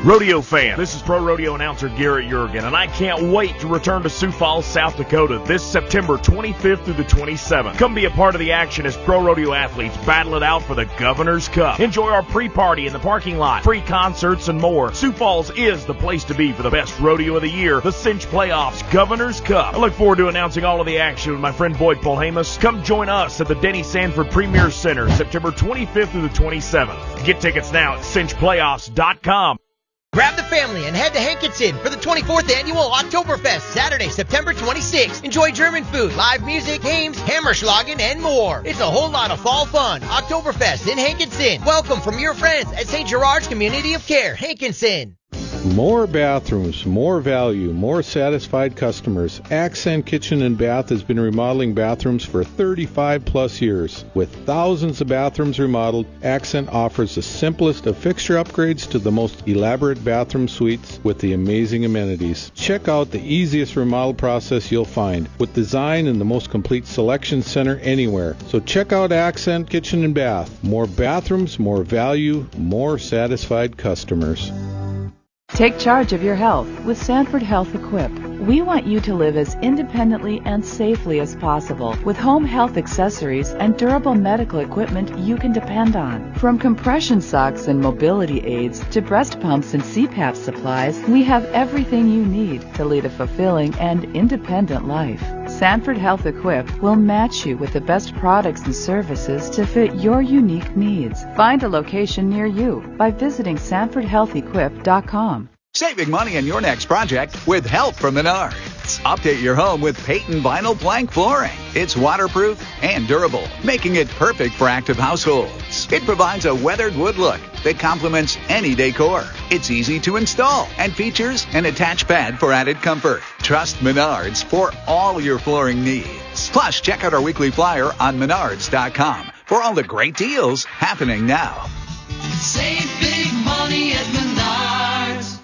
Rodeo fan, this is Pro Rodeo announcer Garrett Jurgen, and I can't wait to return to Sioux Falls, South Dakota this September 25th through the 27th. Come be a part of the action as Pro Rodeo athletes battle it out for the Governor's Cup. Enjoy our pre-party in the parking lot, free concerts, and more. Sioux Falls is the place to be for the best rodeo of the year, the Cinch Playoffs Governor's Cup. I look forward to announcing all of the action with my friend Boyd Polhamus. Come join us at the Denny Sanford Premier Center September 25th through the 27th. Get tickets now at cinchplayoffs.com. Grab the family and head to Hankinson for the 24th Annual Oktoberfest, Saturday, September 26th. Enjoy German food, live music, games, Hammerschlagen, and more. It's a whole lot of fall fun. Oktoberfest in Hankinson. Welcome from your friends at St. Gerard's Community of Care, Hankinson. More bathrooms, more value, more satisfied customers. Accent Kitchen and Bath has been remodeling bathrooms for 35 plus years. With thousands of bathrooms remodeled, Accent offers the simplest of fixture upgrades to the most elaborate bathroom suites with the amazing amenities. Check out the easiest remodel process you'll find, with design and the most complete selection center anywhere. So check out Accent Kitchen and Bath. More bathrooms, more value, more satisfied customers. Take charge of your health with Sanford Health Equip. We want you to live as independently and safely as possible with home health accessories and durable medical equipment you can depend on. From compression socks and mobility aids to breast pumps and CPAP supplies, we have everything you need to lead a fulfilling and independent life. Sanford Health Equip will match you with the best products and services to fit your unique needs. Find a location near you by visiting SanfordHealthEquip.com. Saving money on your next project with help from Menards. Update your home with Peyton Vinyl Plank Flooring. It's waterproof and durable, making it perfect for active households. It provides a weathered wood look that complements any decor. It's easy to install and features an attached pad for added comfort. Trust Menards for all your flooring needs. Plus, check out our weekly flyer on Menards.com for all the great deals happening now. Save big money at Menards.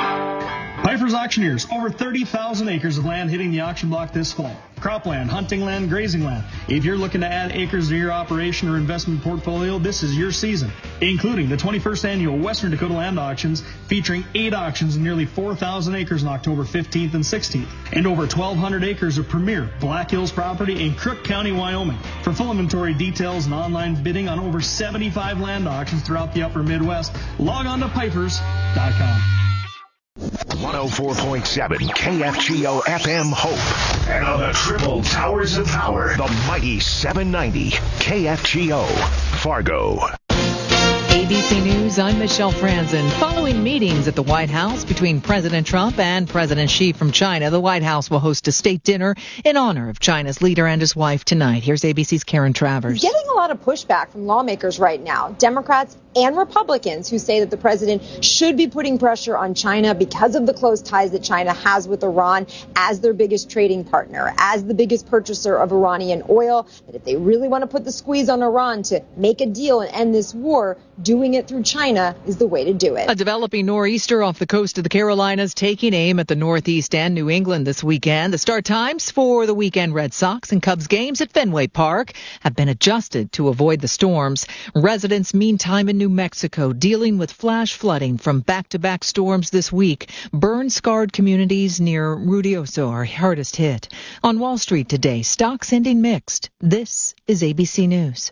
Piper's Auctioneers, over 30,000 acres of land hitting the auction block this fall. Cropland, hunting land, grazing land. If you're looking to add acres to your operation or investment portfolio, this is your season, including the 21st Annual Western Dakota Land Auctions, featuring 8 auctions and nearly 4,000 acres on October 15th and 16th, and over 1,200 acres of premier Black Hills property in Crook County, Wyoming. For full inventory details and online bidding on over 75 land auctions throughout the upper Midwest, log on to pipers.com. 104.7 KFGO FM Hope. And on the triple towers of power, the mighty 790 KFGO Fargo. ABC News, I'm Michelle Franzen. Following meetings at the White House between President Trump and President Xi from China, the White House will host a state dinner in honor of China's leader and his wife tonight. Here's ABC's Karen Travers. Getting a lot of pushback from lawmakers right now, Democrats and Republicans, who say that the president should be putting pressure on China because of the close ties that China has with Iran as their biggest trading partner, as the biggest purchaser of Iranian oil, that if they really want to put the squeeze on Iran to make a deal and end this war, doing it through China is the way to do it. A developing nor'easter off the coast of the Carolinas taking aim at the Northeast and New England this weekend. The start times for the weekend Red Sox and Cubs games at Fenway Park have been adjusted to avoid the storms. Residents, meantime, in New Mexico dealing with flash flooding from back-to-back storms this week. Burn-scarred communities near Ruidoso are hardest hit. On Wall Street today, stocks ending mixed. This is ABC News.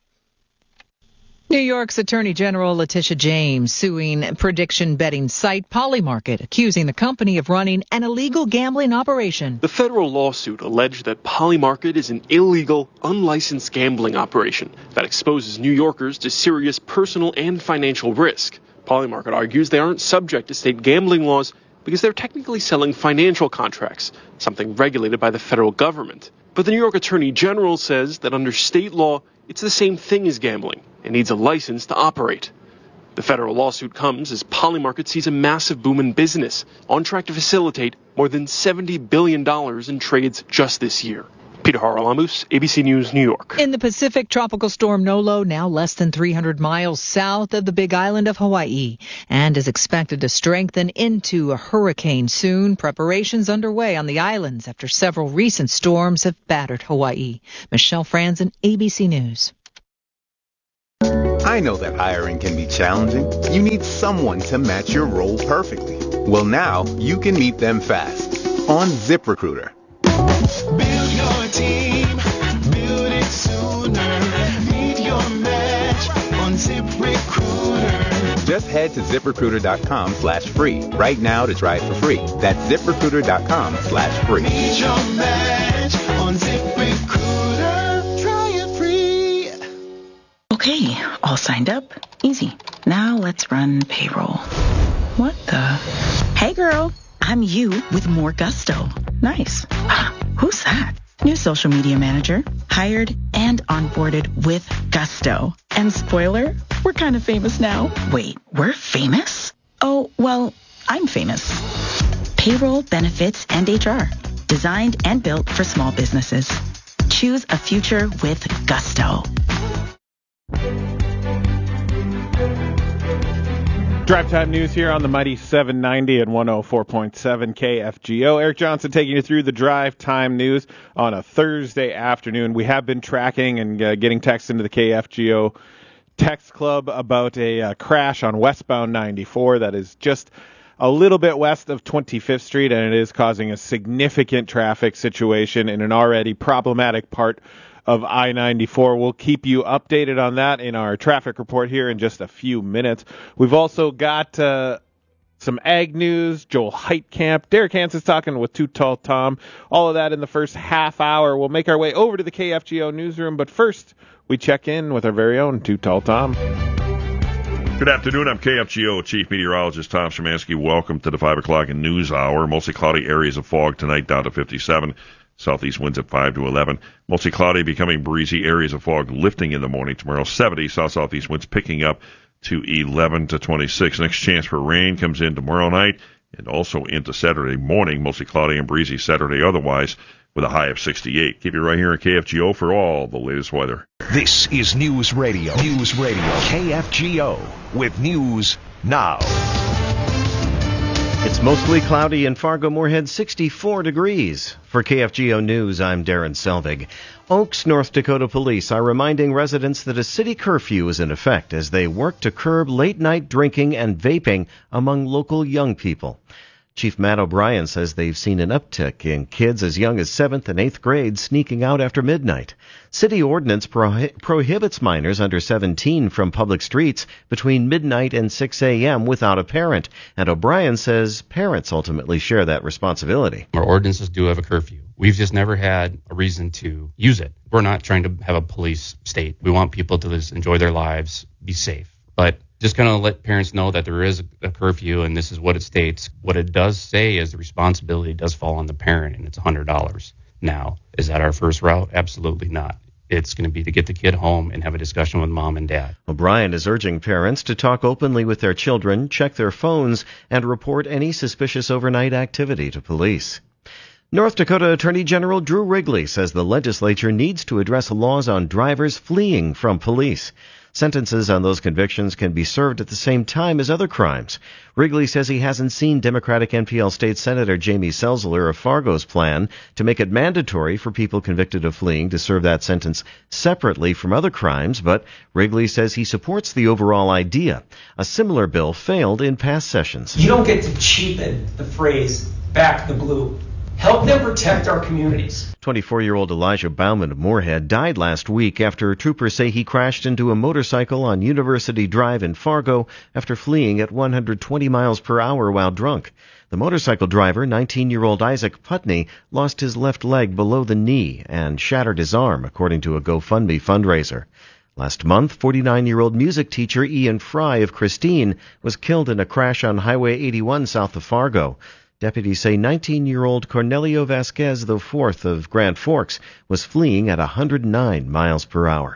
New York's Attorney General Letitia James suing prediction betting site Polymarket, accusing the company of running an illegal gambling operation. The federal lawsuit alleged that Polymarket is an illegal, unlicensed gambling operation that exposes New Yorkers to serious personal and financial risk. Polymarket argues they aren't subject to state gambling laws because they're technically selling financial contracts, something regulated by the federal government. But the New York Attorney General says that under state law, it's the same thing as gambling and needs a license to operate. The federal lawsuit comes as Polymarket sees a massive boom in business, on track to facilitate more than $70 billion in trades just this year. Peter Haralamus, ABC News, New York. In the Pacific, tropical storm Nolo now less than 300 miles south of the big island of Hawaii and is expected to strengthen into a hurricane soon. Preparations underway on the islands after several recent storms have battered Hawaii. Michelle Franzen, ABC News. I know that hiring can be challenging. You need someone to match your role perfectly. Well, now you can meet them fast on ZipRecruiter. Build your team, build it sooner. Meet your match on ZipRecruiter. Just head to ZipRecruiter.com/free right now to try it for free. That's ZipRecruiter.com/free. Meet your match on ZipRecruiter. Try it free. Okay, all signed up. Easy. Now let's run payroll. What the? Hey girl, I'm you with more gusto. Nice. Who's that? New social media manager. Hired and onboarded with gusto. And spoiler, we're kind of famous now. Wait, we're famous? Oh, well, I'm famous. Payroll, benefits, and HR. Designed and built for small businesses. Choose a future with gusto. Drive Time News here on the Mighty 790 and 104.7 KFGO. Eric Johnson taking you through the Drive Time News on a Thursday afternoon. We have been tracking and getting texts into the KFGO text club about a crash on westbound 94 that is just a little bit west of 25th Street, and it is causing a significant traffic situation in an already problematic part of I-94. We'll keep you updated on that in our traffic report here in just a few minutes. We've also got some ag news, Joel Heitkamp, Derek Hansen's talking with Too Tall Tom. All of that in the first half hour. We'll make our way over to the KFGO newsroom, but first we check in with our very own Too Tall Tom. Good afternoon. I'm KFGO Chief Meteorologist Tom Szymanski. Welcome to the 5 o'clock news hour. Mostly cloudy areas of fog tonight, down to 57. Southeast winds at 5 to 11. Mostly cloudy, becoming breezy. Areas of fog lifting in the morning. Tomorrow, 70. South-southeast winds picking up to 11 to 26. Next chance for rain comes in tomorrow night and also into Saturday morning. Mostly cloudy and breezy Saturday otherwise, with a high of 68. Keep it right here at KFGO for all the latest weather. This is News Radio. News Radio. KFGO with news now. It's mostly cloudy in Fargo-Moorhead, 64 degrees. For KFGO News, I'm Darren Selvig. Oaks, North Dakota Police are reminding residents that a city curfew is in effect as they work to curb late-night drinking and vaping among local young people. Chief Matt O'Brien says they've seen an uptick in kids as young as 7th and 8th grade sneaking out after midnight. City ordinance prohibits minors under 17 from public streets between midnight and 6 a.m. without a parent, and O'Brien says parents ultimately share that responsibility. Our ordinances do have a curfew. We've just never had a reason to use it. We're not trying to have a police state. We want people to just enjoy their lives, be safe. But just kind of let parents know that there is a curfew and this is what it states. What it does say is the responsibility does fall on the parent, and it's $100. Now, is that our first route? Absolutely not. It's going to be to get the kid home and have a discussion with mom and dad. O'Brien is urging parents to talk openly with their children, check their phones, and report any suspicious overnight activity to police. North Dakota Attorney General Drew Wrigley says the legislature needs to address laws on drivers fleeing from police. Sentences on those convictions can be served at the same time as other crimes. Wrigley says he hasn't seen Democratic NPL State Senator Jamie Selzeler of Fargo's plan to make it mandatory for people convicted of fleeing to serve that sentence separately from other crimes, but Wrigley says he supports the overall idea. A similar bill failed in past sessions. You don't get to cheapen the phrase back the blue. Help them protect our communities. 24-year-old Elijah Bauman of Moorhead died last week after troopers say he crashed into a motorcycle on University Drive in Fargo after fleeing at 120 miles per hour while drunk. The motorcycle driver, 19-year-old Isaac Putney, lost his left leg below the knee and shattered his arm, according to a GoFundMe fundraiser. Last month, 49-year-old music teacher Ian Fry of Christine was killed in a crash on Highway 81 south of Fargo. Deputies say 19-year-old Cornelio Vasquez IV of Grand Forks was fleeing at 109 miles per hour.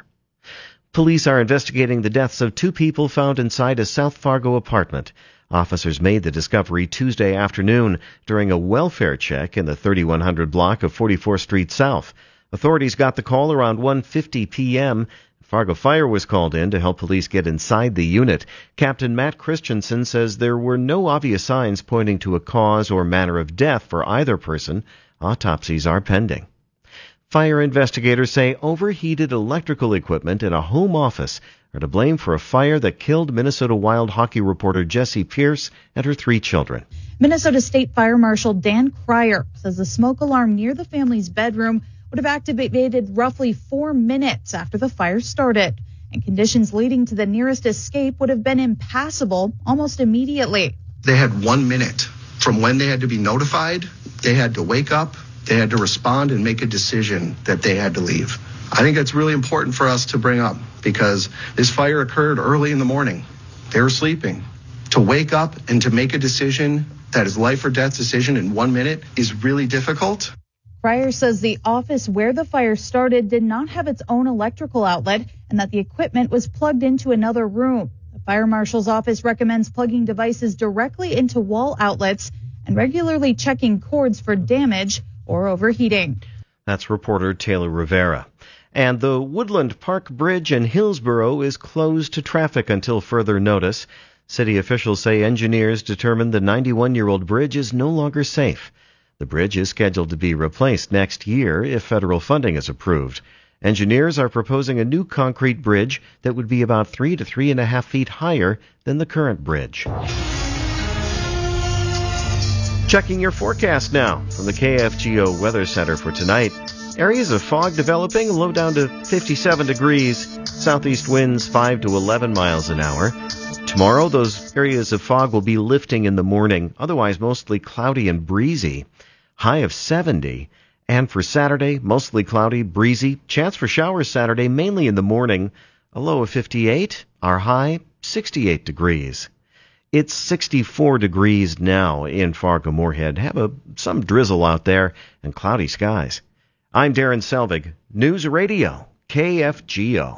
Police are investigating the deaths of 2 people found inside a South Fargo apartment. Officers made the discovery Tuesday afternoon during a welfare check in the 3100 block of 44th Street South. Authorities got the call around 1:50 p.m. Fargo Fire was called in to help police get inside the unit. Captain Matt Christensen says there were no obvious signs pointing to a cause or manner of death for either person. Autopsies are pending. Fire investigators say overheated electrical equipment in a home office are to blame for a fire that killed Minnesota Wild hockey reporter Jessie Pierce and her 3 children. Minnesota State Fire Marshal Dan Cryer says the smoke alarm near the family's bedroom would have activated roughly 4 minutes after the fire started, and conditions leading to the nearest escape would have been impassable almost immediately. They had 1 minute from when they had to be notified. They had to wake up, they had to respond and make a decision that they had to leave. I think that's really important for us to bring up because this fire occurred early in the morning. They were sleeping. To wake up and to make a decision that is life or death decision in 1 minute is really difficult. Cryer says the office where the fire started did not have its own electrical outlet and that the equipment was plugged into another room. The fire marshal's office recommends plugging devices directly into wall outlets and regularly checking cords for damage or overheating. That's reporter Taylor Rivera. And the Woodland Park Bridge in Hillsborough is closed to traffic until further notice. City officials say engineers determined the 91-year-old bridge is no longer safe. The bridge is scheduled to be replaced next year if federal funding is approved. Engineers are proposing a new concrete bridge that would be about 3 to 3.5 feet higher than the current bridge. Checking your forecast now from the KFGO Weather Center for tonight. Areas of fog developing, low down to 57 degrees. Southeast winds 5 to 11 miles an hour. Tomorrow, those areas of fog will be lifting in the morning, otherwise mostly cloudy and breezy. High of 70. And for Saturday, mostly cloudy, breezy. Chance for showers Saturday, mainly in the morning. A low of 58. Our high, 68 degrees. It's 64 degrees now in Fargo-Moorhead. Have some drizzle out there and cloudy skies. I'm Darren Selvig, News Radio, KFGO.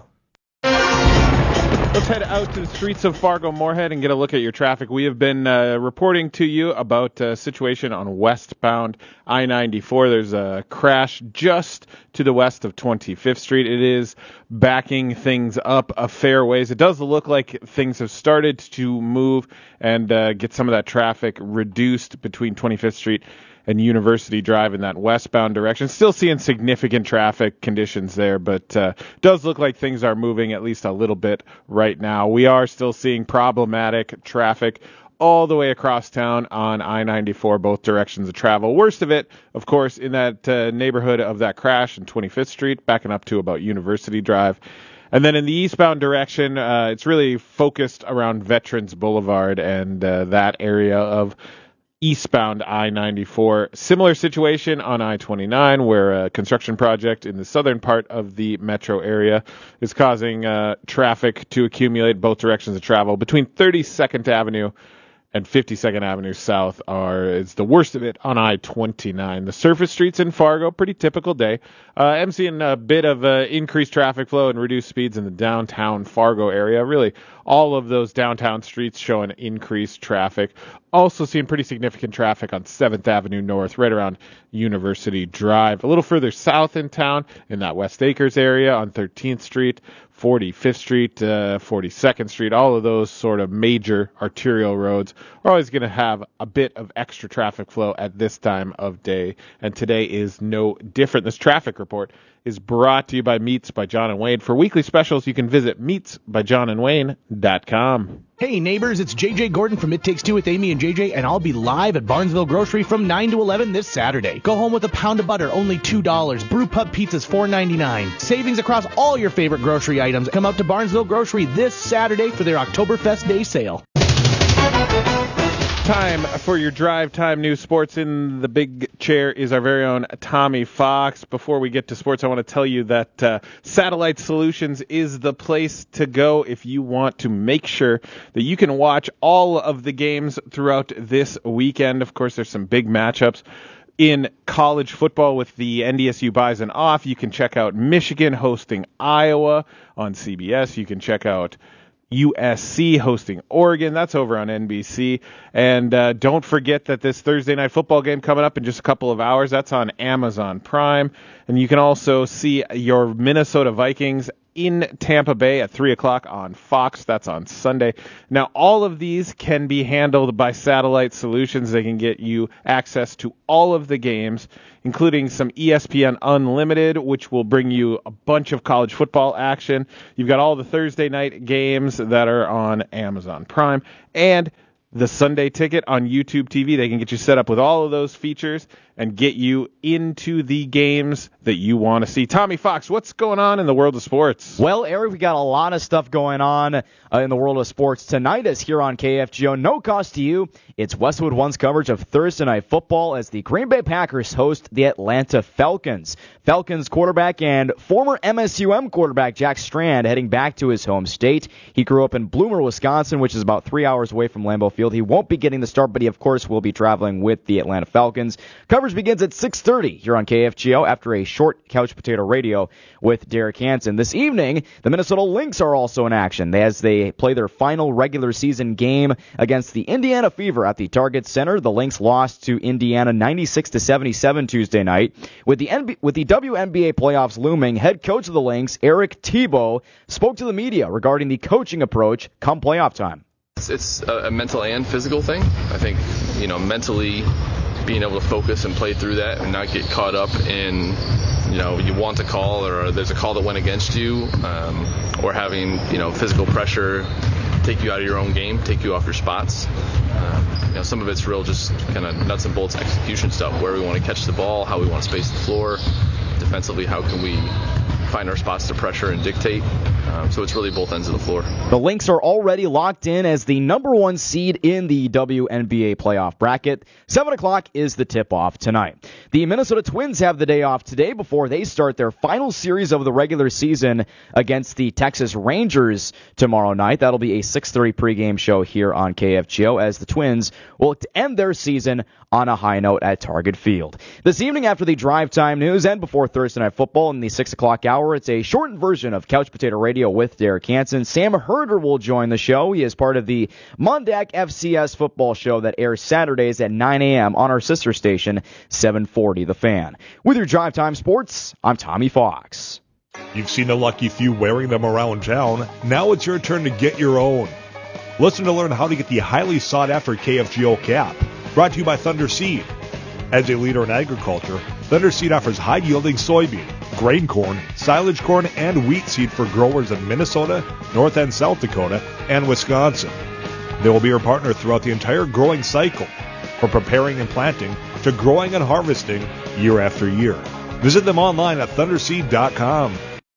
Let's head out to the streets of Fargo-Moorhead and get a look at your traffic. We have been reporting to you about a situation on westbound I-94. There's a crash just to the west of 25th Street. It is backing things up a fair ways. It does look like things have started to move and get some of that traffic reduced between 25th Street and University Drive in that westbound direction. Still seeing significant traffic conditions there, but does look like things are moving at least a little bit right now. We are still seeing problematic traffic all the way across town on I-94, both directions of travel. Worst of it, of course, in that neighborhood of that crash in 25th Street, backing up to about University Drive. And then in the eastbound direction, it's really focused around Veterans Boulevard and that area of eastbound I-94. Similar situation on I-29 where a construction project in the southern part of the metro area is causing traffic to accumulate both directions of travel. Between 32nd Avenue and 52nd Avenue South is the worst of it on I-29. The surface streets in Fargo, pretty typical day. I'm seeing a bit of increased traffic flow and reduced speeds in the downtown Fargo area. Really, all of those downtown streets showing increased traffic. Also seeing pretty significant traffic on 7th Avenue North, right around University Drive. A little further south in town, in that West Acres area on 13th Street, 45th Street, 42nd Street, all of those sort of major arterial roads are always going to have a bit of extra traffic flow at this time of day, and today is no different. This traffic report is brought to you by Meats by John and Wayne. For weekly specials, you can visit meatsbyjohnandwayne.com. Hey neighbors, it's JJ Gordon from It Takes Two with Amy and JJ, and I'll be live at Barnesville Grocery from 9 to 11 this Saturday. Go home with a pound of butter, only $2. Brew Pub pizzas, $4.99. Savings across all your favorite grocery items. Come out to Barnesville Grocery this Saturday for their Oktoberfest Day sale. Time for your drive time news. Sports in the big chair is our very own Tommy Fox. Before we get to sports, I want to tell you that Satellite Solutions is the place to go if you want to make sure that you can watch all of the games throughout this weekend. Of course, there's some big matchups in college football with the NDSU Bison off. You can check out Michigan hosting Iowa on CBS. You can check out USC hosting Oregon. That's over on NBC. And don't forget that this Thursday night football game coming up in just a couple of hours, that's on Amazon Prime. And you can also see your Minnesota Vikings in Tampa Bay at 3 o'clock on Fox. That's on Sunday. Now, all of these can be handled by Satellite Solutions. They can get you access to all of the games, including some ESPN Unlimited, which will bring you a bunch of college football action. You've got all the Thursday night games that are on Amazon Prime, and the Sunday Ticket on YouTube TV. They can get you set up with all of those features and get you into the games that you want to see. Tommy Fox, what's going on in the world of sports? Well, Eric, we got a lot of stuff going on in the world of sports tonight as here on KFGO. No cost to you. It's Westwood One's coverage of Thursday Night Football as the Green Bay Packers host the Atlanta Falcons. Falcons quarterback and former MSUM quarterback Jack Strand heading back to his home state. He grew up in Bloomer, Wisconsin, which is about 3 hours away from Lambeau Field. He won't be getting the start, but he, of course, will be traveling with the Atlanta Falcons. Coverage begins at 6:30 here on KFGO after a short Couch Potato Radio with Derek Hansen. This evening, the Minnesota Lynx are also in action as they play their final regular season game against the Indiana Fever at the Target Center. The Lynx lost to Indiana 96-77 Tuesday night. With the WNBA playoffs looming, head coach of the Lynx, Eric Thibault, spoke to the media regarding the coaching approach come playoff time. It's a mental and physical thing. I think, mentally being able to focus and play through that and not get caught up in, you want a call or there's a call that went against you, or having, physical pressure take you out of your own game, take you off your spots. Some of it's real just kind of nuts and bolts execution stuff, where we want to catch the ball, how we want to space the floor. Defensively, how can we find our spots to pressure and dictate. So it's really both ends of the floor. The Lynx are already locked in as the number one seed in the WNBA playoff bracket. 7 o'clock is the tip-off tonight. The Minnesota Twins have the day off today before they start their final series of the regular season against the Texas Rangers tomorrow night. That'll be a 6:30 pregame show here on KFGO as the Twins will end their season on a high note at Target Field. This evening after the drive time news and before Thursday Night Football in the 6 o'clock hour, it's a shortened version of Couch Potato Radio with Derek Hansen. Sam Herder will join the show. He is part of the Mondac FCS football show that airs Saturdays at 9 a.m. on our sister station, 740 The Fan. With your Drive Time Sports, I'm Tommy Fox. You've seen the lucky few wearing them around town. Now it's your turn to get your own. Listen to learn how to get the highly sought-after KFGO cap. Brought to you by Thunder Seed. As a leader in agriculture, Thunder Seed offers high-yielding soybean, grain corn, silage corn, and wheat seed for growers in Minnesota, North and South Dakota, and Wisconsin. They will be your partner throughout the entire growing cycle, from preparing and planting to growing and harvesting year after year. Visit them online at thunderseed.com.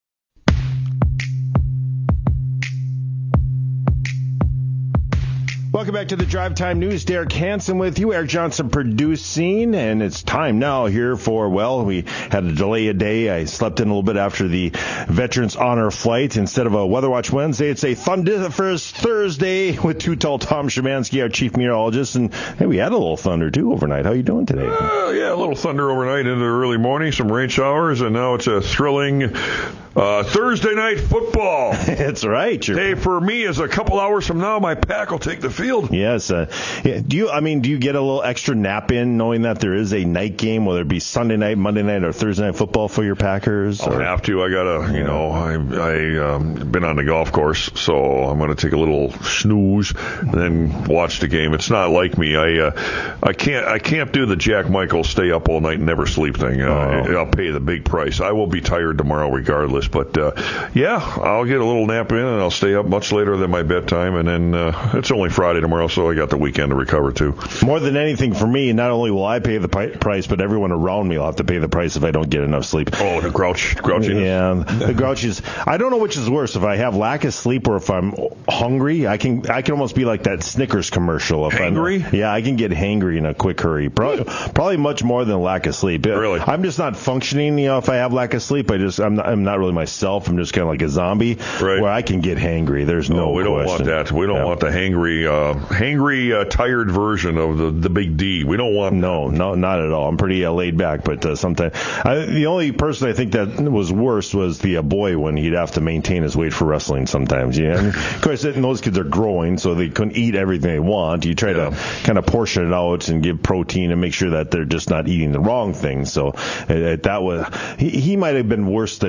Welcome back to the Drive Time News. Derek Hansen with you. Eric Johnson producing, and it's time now here for, we had to delay a day. I slept in a little bit after the Veterans Honor Flight. Instead of a Weather Watch Wednesday, it's a Thundiferous Thursday with Too Tall Tom Szymanski, our chief meteorologist. And hey, we had a little thunder, too, overnight. How are you doing today? Yeah, a little thunder overnight into the early morning, some rain showers, and now it's a thrilling Thursday night football. That's right. Hey, for me, as a couple hours from now, my pack will take the field. Yes. Do you get a little extra nap in knowing that there is a night game, whether it be Sunday night, Monday night, or Thursday night football for your Packers? I'll have to. I gotta, I've been on the golf course, so I'm gonna take a little snooze and then watch the game. It's not like me. I can't do the Jack Michael stay up all night and never sleep thing. I'll pay the big price. I will be tired tomorrow regardless, but I'll get a little nap in and I'll stay up much later than my bedtime, and then it's only Friday tomorrow, so I got the weekend to recover too. More than anything for me, not only will I pay the price, but everyone around me will have to pay the price if I don't get enough sleep. Oh, the grouchiness. Yeah, the grouchiness. I don't know which is worse, if I have lack of sleep or if I'm hungry. I can almost be like that Snickers commercial. If hangry? I can get hangry in a quick hurry. Probably much more than lack of sleep. Really? I'm just not functioning. If I have lack of sleep, I'm not really myself. I'm just kind of like a zombie. Right. Where I can get hangry. There's no. We don't want that. We don't want the hangry, tired version of the big D. We don't want. No, not at all. I'm pretty laid back, but sometimes the only person I think that was worse was the boy when he'd have to maintain his weight for wrestling sometimes. Yeah, and of course, those kids are growing, so they couldn't eat everything they want. You try to kind of portion it out and give protein and make sure that they're just not eating the wrong things. So that was he might have been worse than me as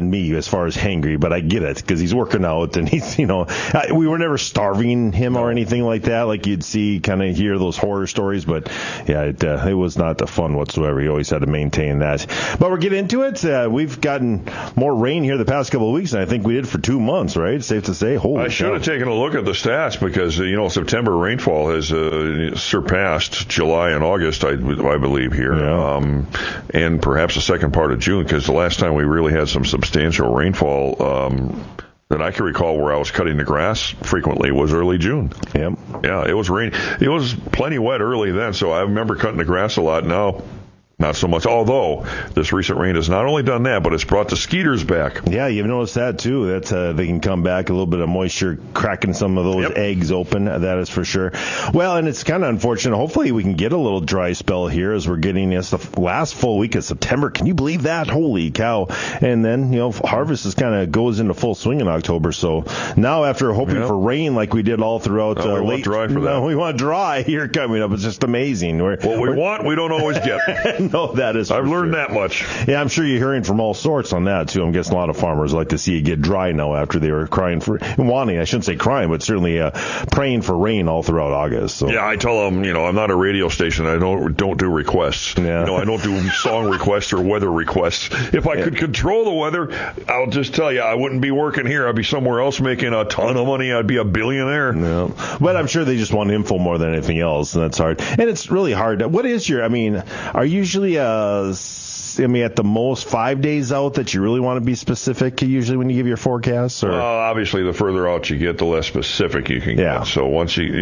far as hangry, but I get it because he's working out and he's, we were never starving him or anything like that, like you'd see, kind of hear those horror stories. But yeah, it was not fun whatsoever. He always had to maintain that. But we're getting into it. We've gotten more rain here the past couple of weeks than I think we did for 2 months, right? Safe to say. Holy I should have taken a look at the stats because, September rainfall has surpassed July and August, I believe, here. Yeah. And perhaps the second part of June, because the last time we really had some substantial rainfall that I can recall where I was cutting the grass frequently was early June. Yep. Yeah, it was rain. It was plenty wet early then, so I remember cutting the grass a lot. Now, not so much, although this recent rain has not only done that, but it's brought the skeeters back. Yeah, you've noticed that too. That's they can come back, a little bit of moisture cracking some of those eggs open, that is for sure. Well, and it's kind of unfortunate. Hopefully we can get a little dry spell here as we're getting the last full week of September. Can you believe that? Holy cow. And then, harvest is kind of goes into full swing in October. So now after hoping for rain like we did all throughout we want dry for that. No, we want dry here coming up. It's just amazing. What we want, we don't always get. No, that is. I've learned that much. Yeah, I'm sure you're hearing from all sorts on that too. I'm guessing a lot of farmers like to see it get dry now after they were I shouldn't say crying, but certainly praying for rain all throughout August. So. Yeah, I tell them, I'm not a radio station. I don't do requests. Yeah. I don't do song requests or weather requests. If I could control the weather, I'll just tell you, I wouldn't be working here. I'd be somewhere else making a ton of money. I'd be a billionaire. No. But I'm sure they just want info more than anything else, and that's hard. And it's really hard. What is are usually at the most 5 days out that you really want to be specific usually when you give your forecasts? Or? Obviously, the further out you get, the less specific you can get. So once you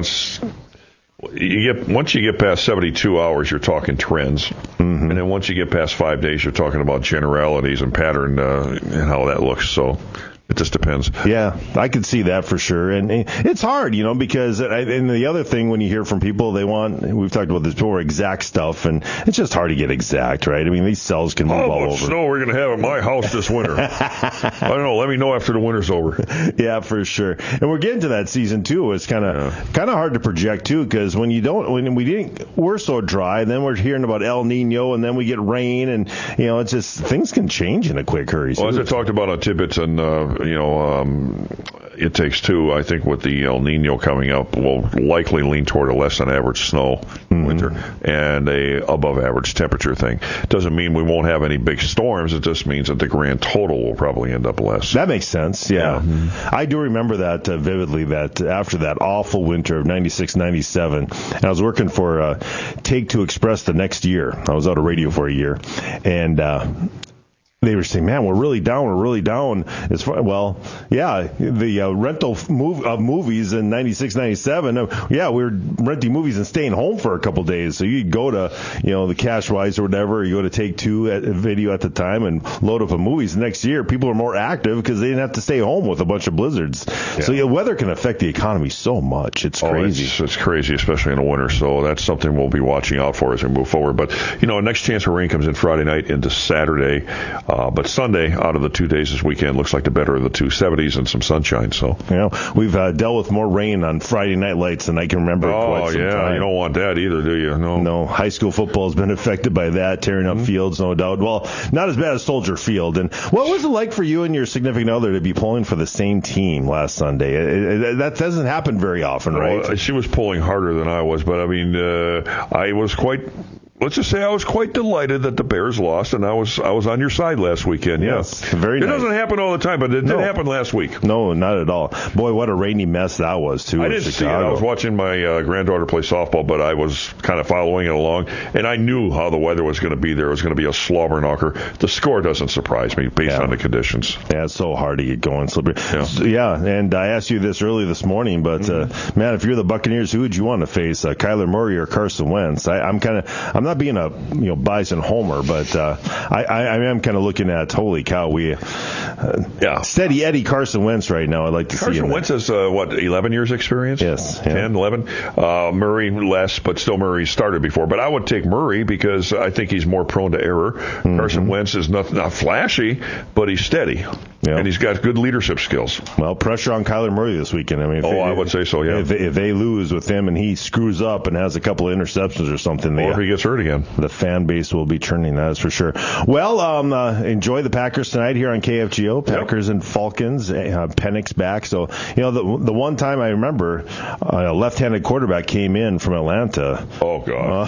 get past 72 hours, you're talking trends. Mm-hmm. And then once you get past 5 days, you're talking about generalities and pattern and how that looks. So it just depends. Yeah, I could see that for sure. And it's hard, because and the other thing when you hear from people, we've talked about this before, exact stuff, and it's just hard to get exact, right? I mean, these cells can move all over. How much snow we're going to have at my house this winter? I don't know. Let me know after the winter's over. Yeah, for sure. And we're getting to that season too. It's kind of hard to project too, because we're so dry, then we're hearing about El Nino, and then we get rain, and it's just things can change in a quick hurry. Well, as I talked about on Tidbits and It Takes Two, I think with the El Nino coming up, will likely lean toward a less than average snow winter and a above average temperature thing. Doesn't mean we won't have any big storms. It just means that the grand total will probably end up less. That makes sense. Yeah. Mm-hmm. I do remember that vividly, that after that awful winter of 96, 97, and I was working for Take Two Express the next year. I was out of radio for a year, and they were saying, man, we're really down. The rental of movies in 96, 97, we were renting movies and staying home for a couple days. So you'd go to, the Cashwise or whatever, you go to Take Two Video at the time and load up a movies. Next year, people are more active because they didn't have to stay home with a bunch of blizzards. Yeah. So weather can affect the economy so much. It's crazy. It's crazy, especially in the winter. So that's something we'll be watching out for as we move forward. But, next chance for rain comes in Friday night into Saturday. But Sunday, out of the 2 days this weekend, looks like the better of the two, 70s and some sunshine. So we've dealt with more rain on Friday night lights than I can remember. Quite some time. You don't want that either, do you? No. High school football has been affected by that, tearing up fields, no doubt. Well, not as bad as Soldier Field. And what was it like for you and your significant other to be pulling for the same team last Sunday? That doesn't happen very often, right? Well, she was pulling harder than I was, but I mean, let's just say I was quite delighted that the Bears lost, and I was on your side last weekend. Yes, very nice. It doesn't happen all the time, but it did happen last week. No, not at all. Boy, what a rainy mess that was, too. I didn't see it. I was watching my granddaughter play softball, but I was kind of following it along, and I knew how the weather was going to be there. It was going to be a slobber knocker. The score doesn't surprise me based on the conditions. Yeah, it's so hard to get going. Slippery. Yeah, and I asked you this early this morning, but, man, if you're the Buccaneers, who would you want to face, Kyler Murray or Carson Wentz? I'm not being a Bison homer, but I am kind of looking at, holy cow, steady Eddie Carson Wentz right now. I'd like to see him. Carson Wentz has 11 years experience? Yes, 10, 11. Murray less, but still Murray started before. But I would take Murray because I think he's more prone to error. Carson Wentz is not flashy, but he's steady. Yeah. And he's got good leadership skills. Well, pressure on Kyler Murray this weekend. I mean, I would say so, yeah. If they lose with him and he screws up and has a couple of interceptions or something. Or if he gets hurt again. The fan base will be turning, that is for sure. Well, enjoy the Packers tonight here on KFGO. Packers and Falcons. Penix back. So, the one time I remember a left-handed quarterback came in from Atlanta. Oh, God.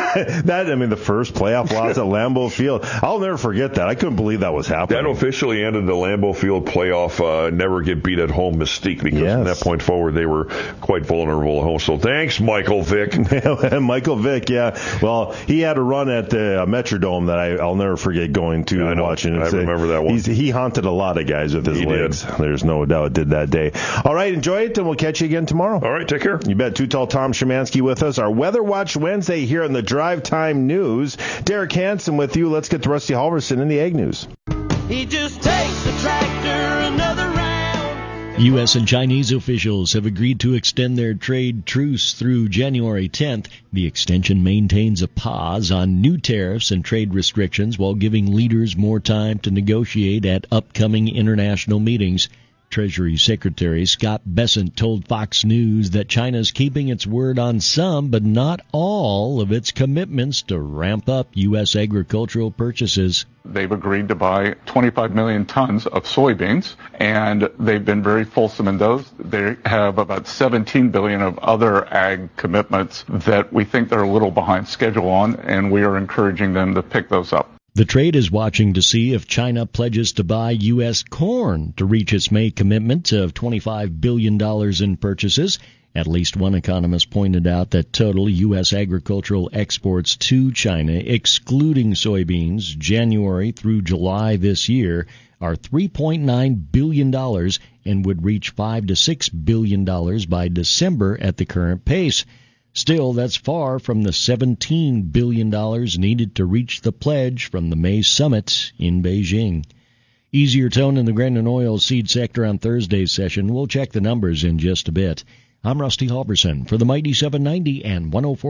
The first playoff loss at Lambeau Field. I'll never forget that. I couldn't believe that was happening. That officially ended the Lambeau Field playoff never get beat at home mystique, because from that point forward they were quite vulnerable at home. So thanks, Michael Vick. Michael Vick, yeah. Well, he had a run at the Metrodome that I'll never forget going to and watching. I remember that one. He haunted a lot of guys with his legs. There's no doubt did that day. All right, enjoy it, and we'll catch you again tomorrow. All right, take care. You bet. Too Tall Tom Szymanski with us. Our Weather Watch Wednesday here on the Drive Time News. Derek Hansen with you. Let's get to Rusty Halverson in the Ag News. He just takes the tractor another round. U.S. and Chinese officials have agreed to extend their trade truce through January 10th. The extension maintains a pause on new tariffs and trade restrictions while giving leaders more time to negotiate at upcoming international meetings. Treasury Secretary Scott Bessent told Fox News that China's keeping its word on some, but not all, of its commitments to ramp up U.S. agricultural purchases. They've agreed to buy 25 million tons of soybeans, and they've been very fulsome in those. They have about 17 billion of other ag commitments that we think they're a little behind schedule on, and we are encouraging them to pick those up. The trade is watching to see if China pledges to buy U.S. corn to reach its May commitment of $25 billion in purchases. At least one economist pointed out that total U.S. agricultural exports to China, excluding soybeans, January through July this year, are $3.9 billion and would reach $5 to $6 billion by December at the current pace. Still, that's far from the $17 billion needed to reach the pledge from the May summit in Beijing. Easier tone in the grain and oil seed sector on Thursday's session. We'll check the numbers in just a bit. I'm Rusty Halverson for the Mighty 790 and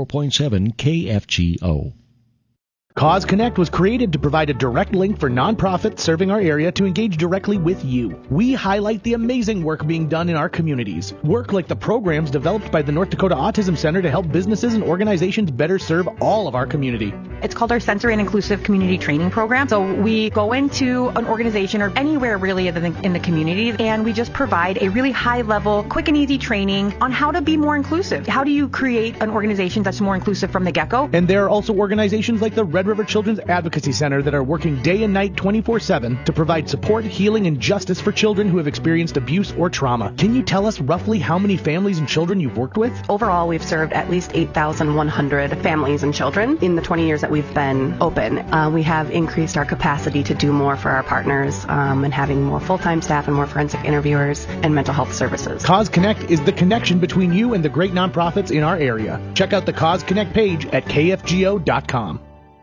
104.7 KFGO. Cause Connect was created to provide a direct link for nonprofits serving our area to engage directly with you. We highlight the amazing work being done in our communities. Work like the programs developed by the North Dakota Autism Center to help businesses and organizations better serve all of our community. It's called our Sensory and Inclusive Community Training Program. So we go into an organization or anywhere really in the community, and we just provide a really high-level, quick and easy training on how to be more inclusive. How do you create an organization that's more inclusive from the get-go? And there are also organizations like the Red River Children's Advocacy Center that are working day and night 24/7 to provide support, healing, and justice for children who have experienced abuse or trauma. Can you tell us roughly how many families and children you've worked with? Overall, we've served at least 8,100 families and children in the 20 years that we've been open. We have increased our capacity to do more for our partners and having more full-time staff and more forensic interviewers and mental health services. Cause Connect is the connection between you and the great nonprofits in our area. Check out the Cause Connect page at kfgo.com.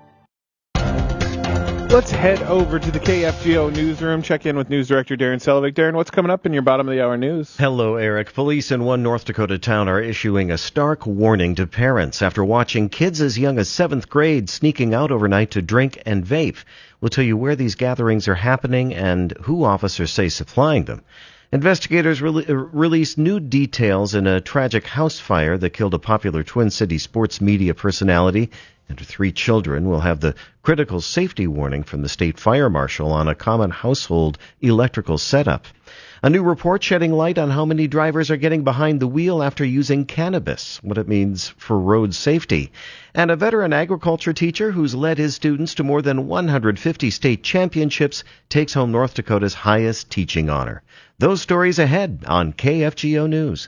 Let's head over to the KFGO newsroom, check in with News Director Darren Selvig. Darren, what's coming up in your bottom of the hour news? Hello, Eric. Police in one North Dakota town are issuing a stark warning to parents after watching kids as young as 7th grade sneaking out overnight to drink and vape. We'll tell you where these gatherings are happening and who officers say supplying them. Investigators released new details in a tragic house fire that killed a popular Twin Cities sports media personality, and her 3 children will have the critical safety warning from the state fire marshal on a common household electrical setup. A new report shedding light on how many drivers are getting behind the wheel after using cannabis, what it means for road safety. And a veteran agriculture teacher who's led his students to more than 150 state championships takes home North Dakota's highest teaching honor. Those stories ahead on KFGO News.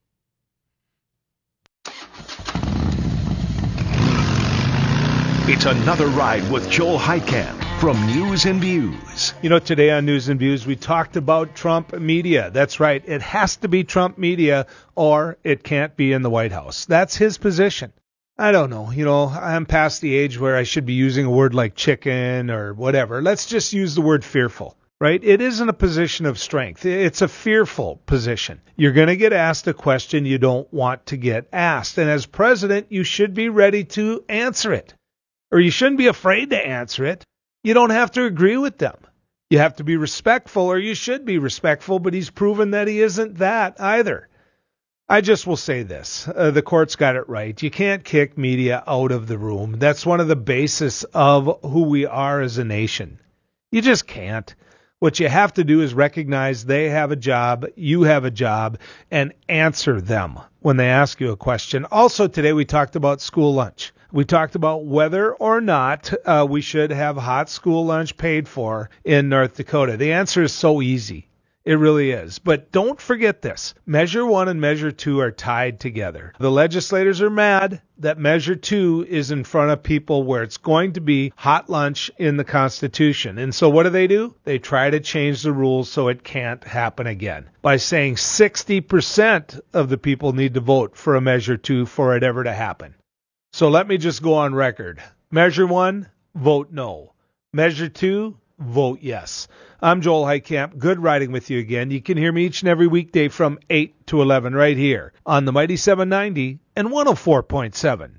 It's another ride with Joel Heitkamp from News and Views. You know, today on News and Views, we talked about Trump media. That's right. It has to be Trump media or it can't be in the White House. That's his position. I don't know. You know, I'm past the age where I should be using a word like chicken or whatever. Let's just use the word fearful. Right? It isn't a position of strength. It's a fearful position. You're going to get asked a question you don't want to get asked. And as president, you should be ready to answer it. Or you shouldn't be afraid to answer it. You don't have to agree with them. You have to be respectful, or you should be respectful, but he's proven that he isn't that either. I just will say this. The court's got it right. You can't kick media out of the room. That's one of the basis of who we are as a nation. You just can't. What you have to do is recognize they have a job, you have a job, and answer them when they ask you a question. Also today we talked about school lunch. We talked about whether or not we should have hot school lunch paid for in North Dakota. The answer is so easy. It really is. But don't forget this. Measure 1 and Measure 2 are tied together. The legislators are mad that Measure 2 is in front of people where it's going to be hot lunch in the Constitution. And so what do? They try to change the rules so it can't happen again by saying 60% of the people need to vote for a Measure 2 for it ever to happen. So let me just go on record. Measure 1, vote no. Measure 2, vote yes. I'm Joel Heitkamp. Good riding with you again. You can hear me each and every weekday from 8 to 11 right here on the Mighty 790 and 104.7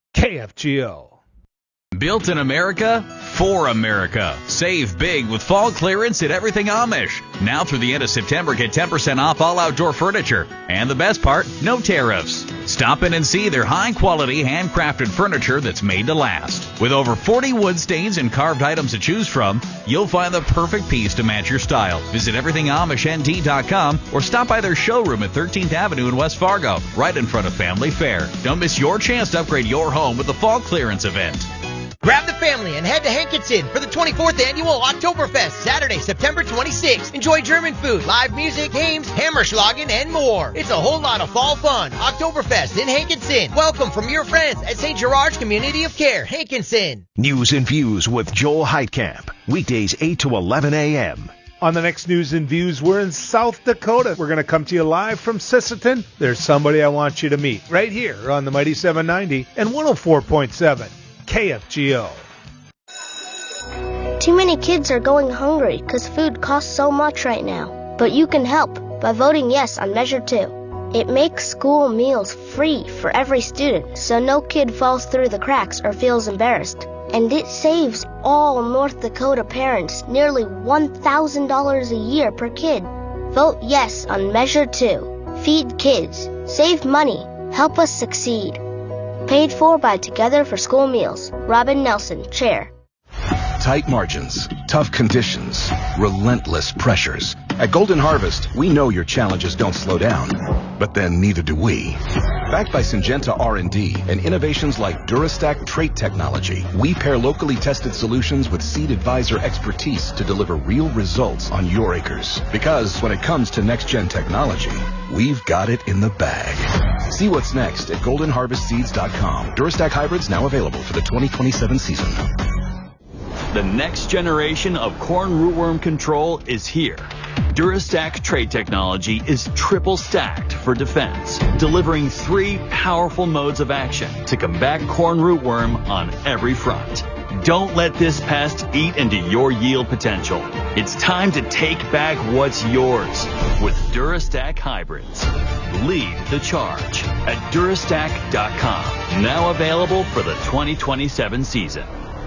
KFGO. Built in America, for America. Save big with fall clearance at Everything Amish. Now through the end of September, get 10% off all outdoor furniture. And the best part, no tariffs. Stop in and see their high-quality, handcrafted furniture that's made to last. With over 40 wood stains and carved items to choose from, you'll find the perfect piece to match your style. Visit everythingamishnT.com or stop by their showroom at 13th Avenue in West Fargo, right in front of Family Fair. Don't miss your chance to upgrade your home with the fall clearance event. Grab the family and head to Hankinson for the 24th Annual Oktoberfest, Saturday, September 26th. Enjoy German food, live music, games, Hammerschlagen, and more. It's a whole lot of fall fun. Oktoberfest in Hankinson. Welcome from your friends at St. Gerard's Community of Care, Hankinson. News and Views with Joel Heitkamp. Weekdays 8 to 11 a.m. On the next News and Views, we're in South Dakota. We're going to come to you live from Sisseton. There's somebody I want you to meet right here on the Mighty 790 and 104.7. KFGO. Too many kids are going hungry because food costs so much right now. But you can help by voting yes on Measure 2. It makes school meals free for every student so no kid falls through the cracks or feels embarrassed. And it saves all North Dakota parents nearly $1,000 a year per kid. Vote yes on Measure 2. Feed kids. Save money. Help us succeed. Paid for by Together for School Meals. Robin Nelson, Chair. Tight margins, tough conditions, relentless pressures. At Golden Harvest, we know your challenges don't slow down, but then neither do we. Backed by Syngenta R&D and innovations like Durastack trait technology, we pair locally tested solutions with Seed Advisor expertise to deliver real results on your acres. Because when it comes to next-gen technology, we've got it in the bag. See what's next at goldenharvestseeds.com. Durastack hybrids now available for the 2027 season. The next generation of corn rootworm control is here. Durastack trait technology is triple stacked for defense, delivering 3 powerful modes of action to combat corn rootworm on every front. Don't let this pest eat into your yield potential. It's time to take back what's yours with Durastack hybrids. Lead the charge at Durastack.com. Now available for the 2027 season.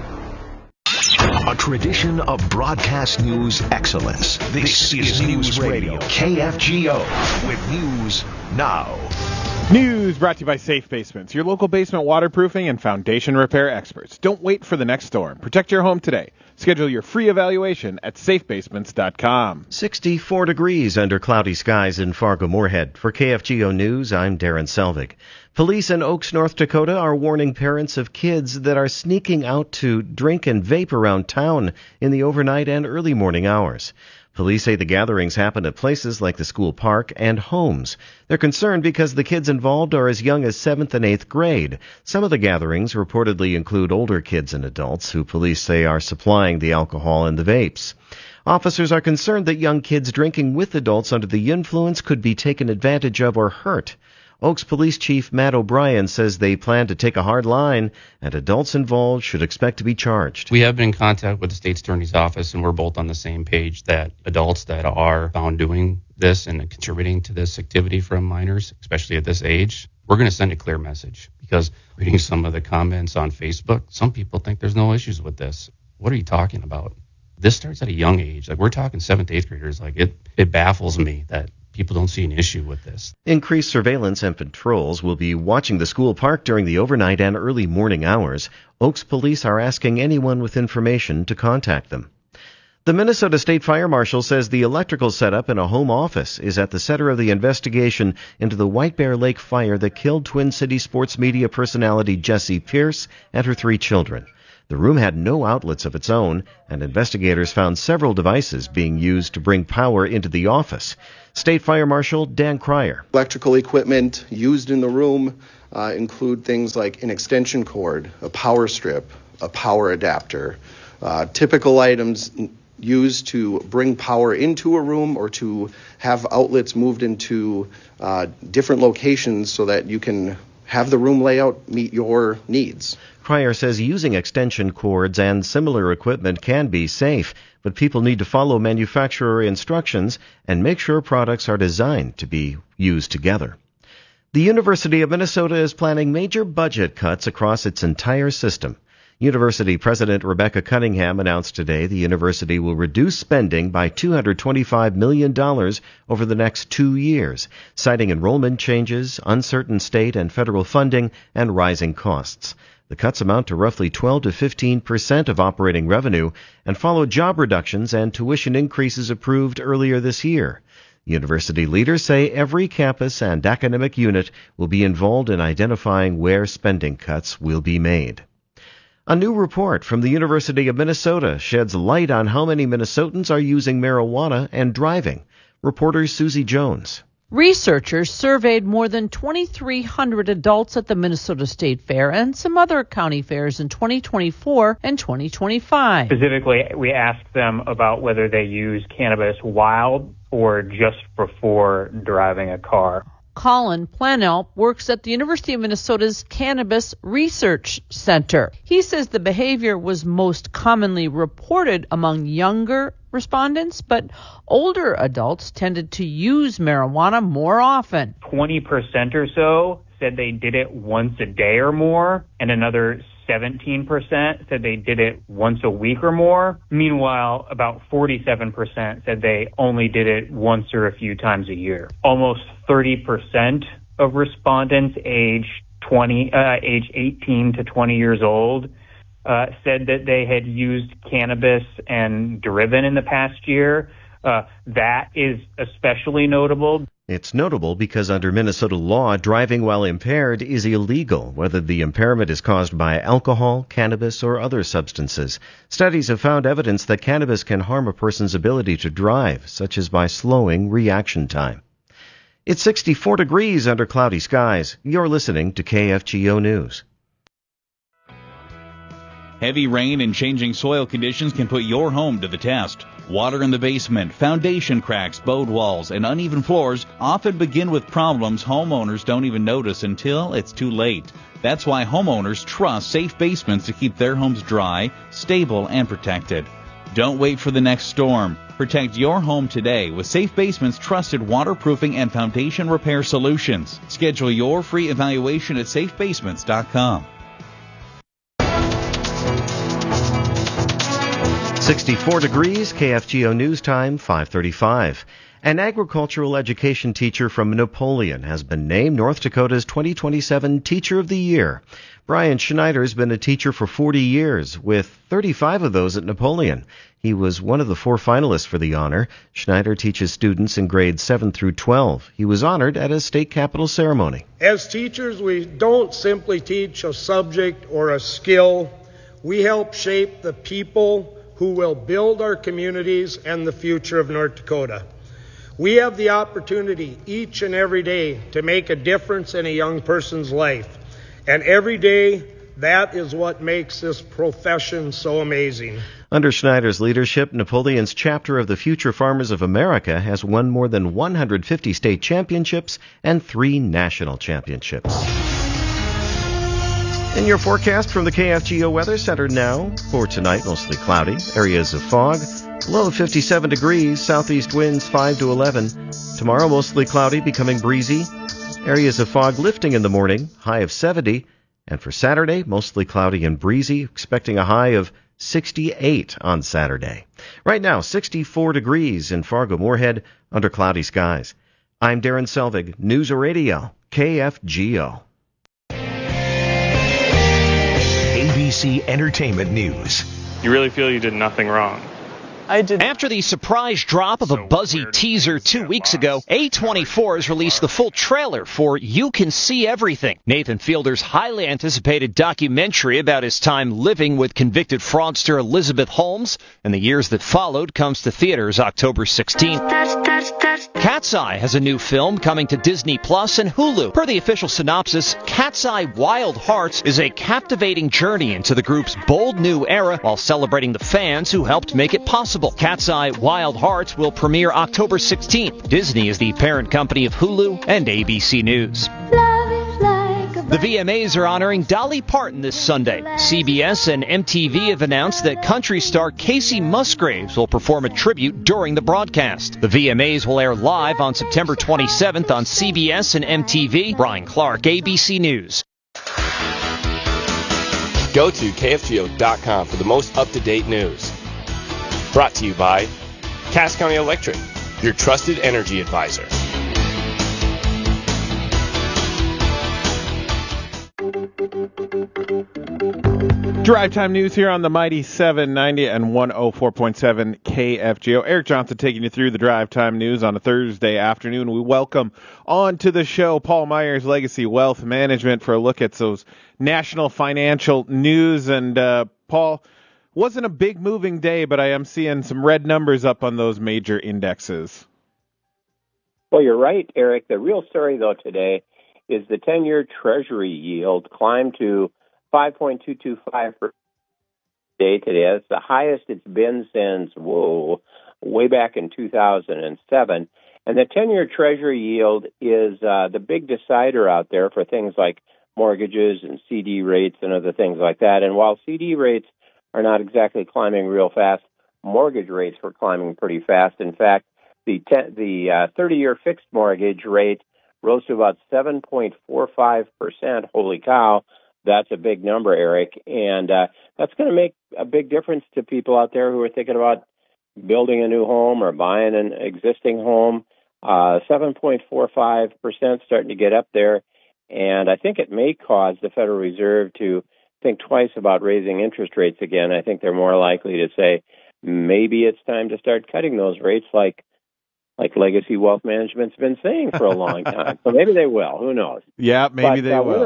A tradition of broadcast news excellence. This is News Radio, KFGO, with News Now. News brought to you by Safe Basements, your local basement waterproofing and foundation repair experts. Don't wait for the next storm. Protect your home today. Schedule your free evaluation at safebasements.com. 64 degrees under cloudy skies in Fargo-Moorhead. For KFGO News, I'm Darren Selvig. Police in Oaks, North Dakota are warning parents of kids that are sneaking out to drink and vape around town in the overnight and early morning hours. Police say the gatherings happen at places like the school park and homes. They're concerned because the kids involved are as young as 7th and 8th grade. Some of the gatherings reportedly include older kids and adults who police say are supplying the alcohol and the vapes. Officers are concerned that young kids drinking with adults under the influence could be taken advantage of or hurt. Oaks Police Chief Matt O'Brien says they plan to take a hard line, and adults involved should expect to be charged. We have been in contact with the State's Attorney's Office, and we're both on the same page that adults that are found doing this and contributing to this activity from minors, especially at this age, we're going to send a clear message. Because reading some of the comments on Facebook, some people think there's no issues with this. What are you talking about? This starts at a young age. Like, we're talking 7th, 8th graders. Like, it baffles me that people don't see an issue with this. Increased surveillance and patrols will be watching the school park during the overnight and early morning hours. Oaks police are asking anyone with information to contact them. The Minnesota State Fire Marshal says the electrical setup in a home office is at the center of the investigation into the White Bear Lake fire that killed Twin Cities sports media personality Jessie Pierce and her 3 children. The room had no outlets of its own, and investigators found several devices being used to bring power into the office. State Fire Marshal Dan Cryer. Electrical equipment used in the room include things like an extension cord, a power strip, a power adapter, typical items used to bring power into a room or to have outlets moved into different locations so that you can have the room layout meet your needs. Cryer says using extension cords and similar equipment can be safe, but people need to follow manufacturer instructions and make sure products are designed to be used together. The University of Minnesota is planning major budget cuts across its entire system. University President Rebecca Cunningham announced today the university will reduce spending by $225 million over the next 2 years, citing enrollment changes, uncertain state and federal funding, and rising costs. The cuts amount to roughly 12 to 15% of operating revenue and follow job reductions and tuition increases approved earlier this year. University leaders say every campus and academic unit will be involved in identifying where spending cuts will be made. A new report from the University of Minnesota sheds light on how many Minnesotans are using marijuana and driving. Reporter Susie Jones. Researchers surveyed more than 2,300 adults at the Minnesota State Fair and some other county fairs in 2024 and 2025. Specifically, we asked them about whether they use cannabis while or just before driving a car. Colin Planelp works at the University of Minnesota's Cannabis Research Center. He says the behavior was most commonly reported among younger respondents, but older adults tended to use marijuana more often. 20% or so said they did it once a day or more, and another 17% said they did it once a week or more. Meanwhile, about 47% said they only did it once or a few times a year. Almost 30% of respondents age 18 to 20 years old said that they had used cannabis and driven in the past year. That is especially notable. It's notable because under Minnesota law, driving while impaired is illegal, whether the impairment is caused by alcohol, cannabis, or other substances. Studies have found evidence that cannabis can harm a person's ability to drive, such as by slowing reaction time. It's 64 degrees under cloudy skies. You're listening to KFGO News. Heavy rain and changing soil conditions can put your home to the test. Water in the basement, foundation cracks, bowed walls, and uneven floors often begin with problems homeowners don't even notice until it's too late. That's why homeowners trust Safe Basements to keep their homes dry, stable, and protected. Don't wait for the next storm. Protect your home today with Safe Basements' trusted waterproofing and foundation repair solutions. Schedule your free evaluation at safebasements.com. 64 degrees, KFGO News Time, 5:35. An agricultural education teacher from Napoleon has been named North Dakota's 2027 Teacher of the Year. Brian Schneider has been a teacher for 40 years, with 35 of those at Napoleon. He was one of the 4 finalists for the honor. Schneider teaches students in grades 7 through 12. He was honored at a state capitol ceremony. As teachers, we don't simply teach a subject or a skill. We help shape the people who will build our communities and the future of North Dakota. We have the opportunity each and every day to make a difference in a young person's life. And every day, that is what makes this profession so amazing. Under Schneider's leadership, Napoleon's chapter of the Future Farmers of America has won more than 150 state championships and 3 national championships. In your forecast from the KFGO Weather Center now, for tonight, mostly cloudy, areas of fog, low 57 degrees, southeast winds 5 to 11. Tomorrow, mostly cloudy, becoming breezy, areas of fog lifting in the morning, high of 70. And for Saturday, mostly cloudy and breezy, expecting a high of 68 on Saturday. Right now, 64 degrees in Fargo-Moorhead under cloudy skies. I'm Darren Selvig, News Radio, KFGO. ABC Entertainment News. You really feel you did nothing wrong? I did. After the surprise drop of a buzzy teaser 2 weeks ago, A24 has released the full trailer for You Can See Everything, Nathan Fielder's highly anticipated documentary about his time living with convicted fraudster Elizabeth Holmes, and the years that followed comes to theaters October 16th. Cat's Eye has a new film coming to Disney Plus and Hulu. Per the official synopsis, Cat's Eye Wild Hearts is a captivating journey into the group's bold new era while celebrating the fans who helped make it possible. Cat's Eye Wild Hearts will premiere October 16th. Disney is the parent company of Hulu and ABC News. The VMAs are honoring Dolly Parton this Sunday. CBS and MTV have announced that country star Casey Musgraves will perform a tribute during the broadcast. The VMAs will air live on September 27th on CBS and MTV. Brian Clark, ABC News. Go to KFGO.com for the most up-to-date news. Brought to you by Cass County Electric, your trusted energy advisor. Drive Time News here on the Mighty 790 and 104.7 KFGO. Eric Johnson taking you through the Drive Time News on a Thursday afternoon. We welcome on to the show Paul Myers, Legacy Wealth Management, for a look at those national financial news. And Paul, wasn't a big moving day, but I am seeing some red numbers up on those major indexes. Well, you're right, Eric. The real story, though, today is the 10-year Treasury yield climbed to 5.225% today. That's the highest it's been since, way back in 2007. And the 10-year Treasury yield is the big decider out there for things like mortgages and CD rates and other things like that. And while CD rates are not exactly climbing real fast, mortgage rates were climbing pretty fast. In fact, the 30-year fixed mortgage rate rose to about 7.45%. Holy cow, that's a big number, Eric. And that's going to make a big difference to people out there who are thinking about building a new home or buying an existing home. 7.45% starting to get up there. And I think it may cause the Federal Reserve to think twice about raising interest rates again. I think they're more likely to say, maybe it's time to start cutting those rates like Legacy Wealth Management's been saying for a long time. So maybe they will. Who knows? Yeah, maybe they will. Win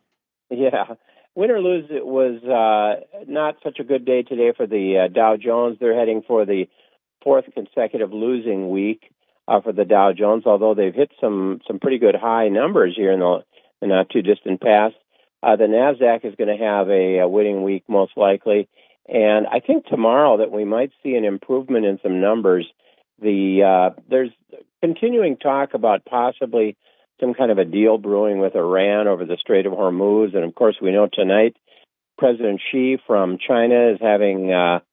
or lose, it was not such a good day today for the Dow Jones. They're heading for the fourth consecutive losing week for the Dow Jones, although they've hit some pretty good high numbers here in the not too distant past. The NASDAQ is going to have a winning week most likely. And I think tomorrow that we might see an improvement in some numbers. There's continuing talk about possibly some kind of a deal brewing with Iran over the Strait of Hormuz. And, of course, we know tonight President Xi from China is having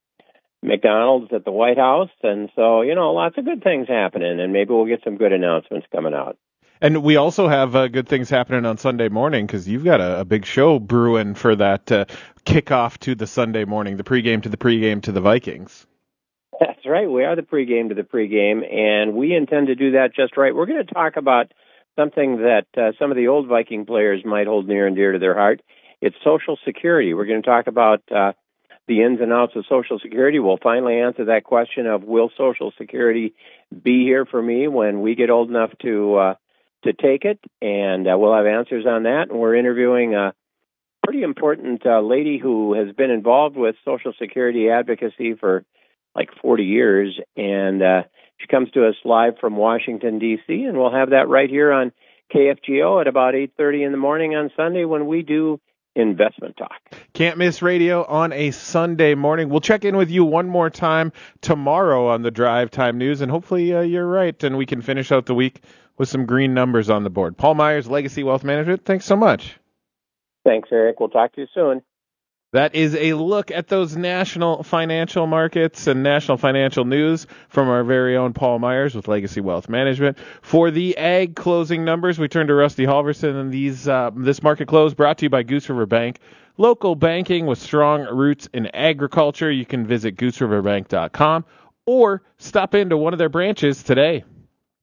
McDonald's at the White House. And so, lots of good things happening, and maybe we'll get some good announcements coming out. And we also have good things happening on Sunday morning because you've got a big show brewing for that kickoff to the Sunday morning, the pregame to the pregame to the Vikings. That's right. We are the pregame to the pregame, and we intend to do that just right. We're going to talk about something that some of the old Viking players might hold near and dear to their heart. It's Social Security. We're going to talk about the ins and outs of Social Security. We'll finally answer that question of, will Social Security be here for me when we get old enough to take it? And we'll have answers on that. And we're interviewing a pretty important lady who has been involved with Social Security advocacy for like 40 years. And she comes to us live from Washington, D.C., and we'll have that right here on KFGO at about 8:30 in the morning on Sunday when we do Investment Talk. Can't miss radio on a Sunday morning. We'll check in with you one more time tomorrow on the Drive Time News, and hopefully you're right, and we can finish out the week with some green numbers on the board. Paul Myers, Legacy Wealth Management, thanks so much. Thanks, Eric. We'll talk to you soon. That is a look at those national financial markets and national financial news from our very own Paul Myers with Legacy Wealth Management. For the ag closing numbers, we turn to Rusty Halverson, and this market close brought to you by Goose River Bank. Local banking with strong roots in agriculture. You can visit gooseriverbank.com or stop into one of their branches today.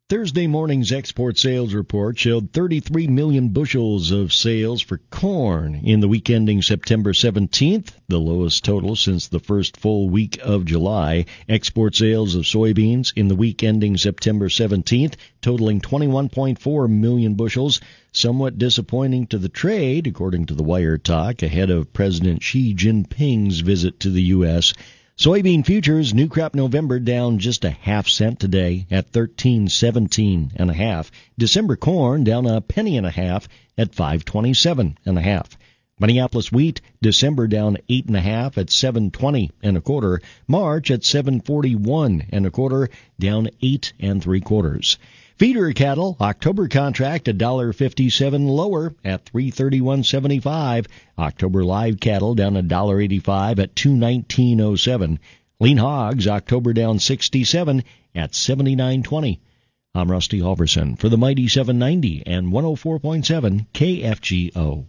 Thursday morning's export sales report showed 33 million bushels of sales for corn in the week ending September 17th, the lowest total since the first full week of July. Export sales of soybeans in the week ending September 17th, totaling 21.4 million bushels, somewhat disappointing to the trade, according to the Wire Talk, ahead of President Xi Jinping's visit to the U.S. Soybean futures, new crop November down just a half-cent today at 13.17.5. December corn down a penny and a half at 5.27.5. Minneapolis wheat, December down 8.5 at 7.20 1/4. March at 7.41 1/4, down 8 3/4. Feeder cattle, October contract $1.57 lower at $331.75. October live cattle down $1.85 at $219.07. Lean hogs, October down 67 at $79.20. I'm Rusty Halverson for the Mighty 790 and 104.7 KFGO.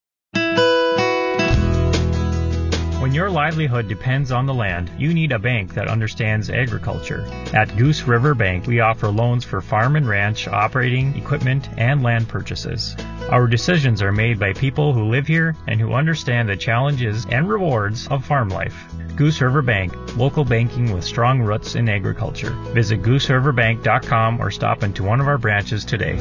When your livelihood depends on the land, you need a bank that understands agriculture. At Goose River Bank, we offer loans for farm and ranch, operating, equipment, and land purchases. Our decisions are made by people who live here and who understand the challenges and rewards of farm life. Goose River Bank, local banking with strong roots in agriculture. Visit gooseriverbank.com or stop into one of our branches today.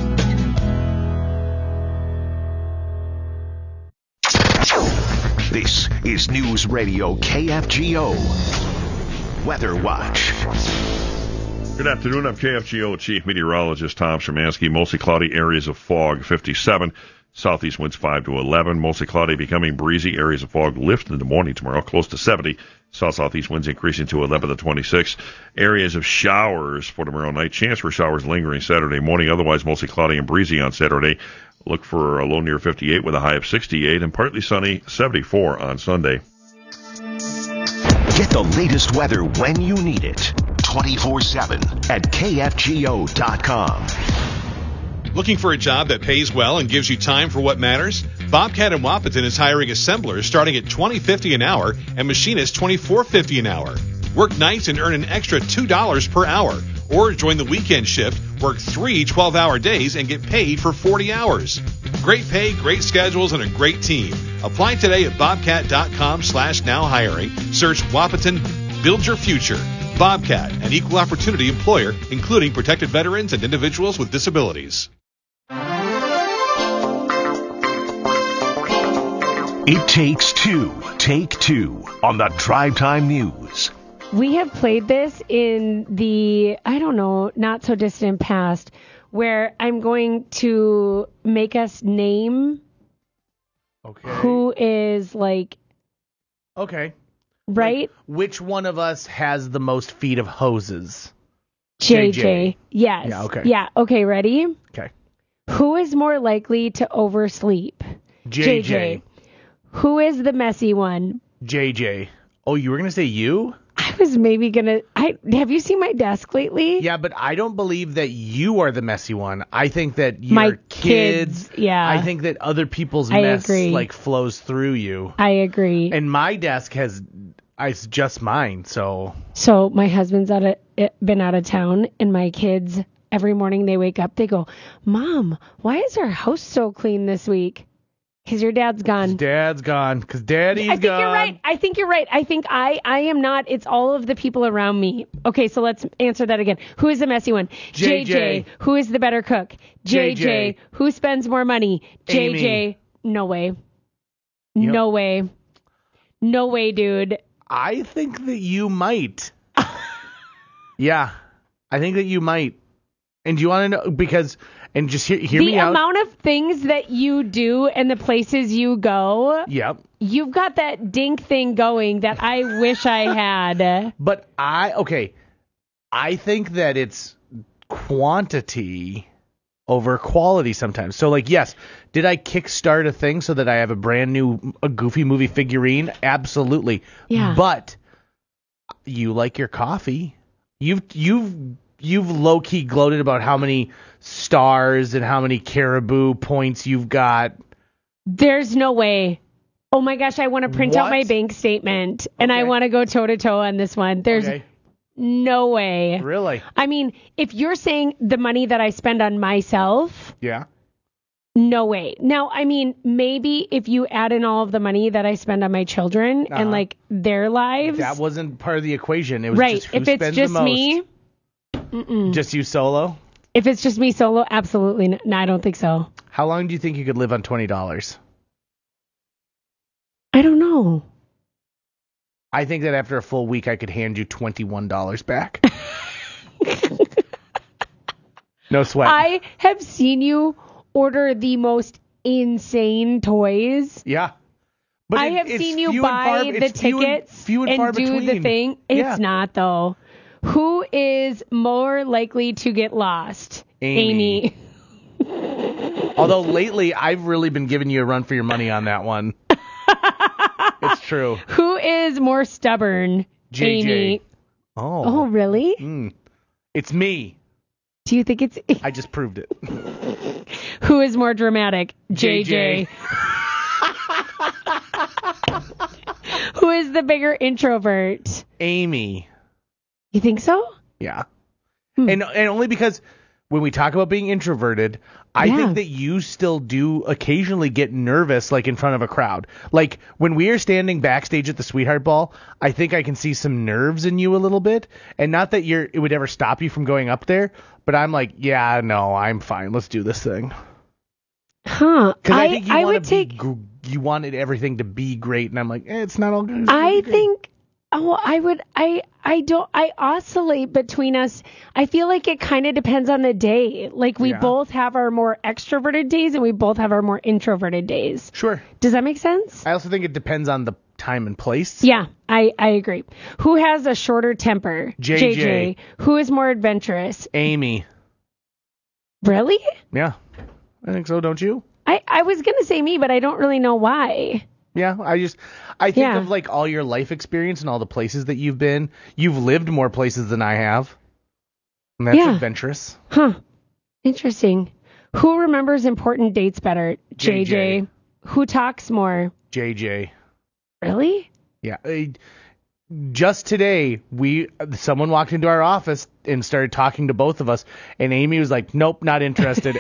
This is News Radio KFGO Weather Watch. Good afternoon. I'm KFGO Chief Meteorologist Tom Szymanski. Mostly cloudy, areas of fog, 57. Southeast winds 5 to 11. Mostly cloudy, becoming breezy. Areas of fog lift in the morning tomorrow, close to 70. South-southeast winds increasing to 11 to 26. Areas of showers for tomorrow night. Chance for showers lingering Saturday morning. Otherwise, mostly cloudy and breezy on Saturday. Look for a low near 58 with a high of 68 and partly sunny 74 on Sunday. Get the latest weather when you need it. 24/7 at KFGO.com. Looking for a job that pays well and gives you time for what matters? Bobcat in Wahpeton is hiring assemblers starting at $20.50 an hour and machinists $24.50 an hour. Work nights and earn an extra $2 per hour. Or join the weekend shift, work 3 12-hour days, and get paid for 40 hours. Great pay, great schedules, and a great team. Apply today at bobcat.com/now-hiring. Search Wahpeton, build your future. Bobcat, an equal opportunity employer, including protected veterans and individuals with disabilities. It takes two. Take two on the Drive Time News. We have played this in the, not so distant past, where I'm going to make us name who is Okay. Right? Which one of us has the most feet of hoses? JJ. Yes. Yeah, okay. Yeah, okay, ready? Okay. Who is more likely to oversleep? JJ. Who is the messy one? JJ. Oh, you were going to say you? I was maybe going to... Have you seen my desk lately? Yeah, but I don't believe that you are the messy one. I think that your my kids... Yeah. I think that other people's mess flows through you. I agree. And my desk it's just mine, so... So my husband's been out of town, and my kids, every morning they wake up, they go, Mom, why is our house so clean this week? Because your dad's gone. Dad's gone. Because Daddy's gone. I think you're right. I think I am not. It's all of the people around me. Okay, so let's answer that again. Who is the messy one? JJ. Who is the better cook? JJ. Who spends more money? Amy. JJ. No way. Yep. No way. No way, dude. I think that you might. Yeah, I think that you might. And do you want to know? Because... And just hear me out. The amount of things that you do and the places you go. Yep. You've got that dink thing going that I wish I had. But I think that it's quantity over quality sometimes. So yes, did I kickstart a thing so that I have a brand new Goofy movie figurine? Absolutely. Yeah. But you like your coffee. You've low-key gloated about how many stars and how many Caribou points you've got. There's no way. Oh, my gosh, I want to print out my bank statement, and I want to go toe-to-toe on this one. There's No way. Really? I mean, if you're saying the money that I spend on myself, Yeah. no way. Now, I mean, maybe if you add in all of the money that I spend on my children and like their lives. That wasn't part of the equation. It was right. just who if it's spends just the most. me. Just you solo? If it's just me solo, absolutely. No, I don't think so. How long do you think you could live on $20? I don't know. I think that after a full week, I could hand you $21 back. No sweat. I have seen you order the most insane toys. Yeah. I have seen you buy the tickets and do the thing. It's not, though. Who is more likely to get lost? Amy. Although lately, I've really been giving you a run for your money on that one. It's true. Who is more stubborn? JJ. Amy. Oh, really? It's me. Do you think it's... I just proved it. Who is more dramatic? JJ. Who is the bigger introvert? Amy. You think so? Yeah. And only because when we talk about being introverted, I think that you still do occasionally get nervous, like in front of a crowd. Like when we are standing backstage at the Sweetheart Ball, I think I can see some nerves in you a little bit. And not that it would ever stop you from going up there, but I'm like, yeah, no, I'm fine. Let's do this thing. Huh. Because I think you wanted everything to be great, and I'm like, it's not all good. I think... Oh, I oscillate between us. I feel like it kind of depends on the day. Like we both have our more extroverted days and we both have our more introverted days. Sure. Does that make sense? I also think it depends on the time and place. Yeah, I agree. Who has a shorter temper? JJ. Who is more adventurous? Amy. Really? Yeah. I think so, don't you? I was going to say me, but I don't really know why. Yeah, I think of like all your life experience and all the places that you've been. You've lived more places than I have. And that's adventurous. Huh. Interesting. Who remembers important dates better? JJ. Who talks more? JJ. Really? Yeah. Just today, someone walked into our office and started talking to both of us, and Amy was like, nope, not interested.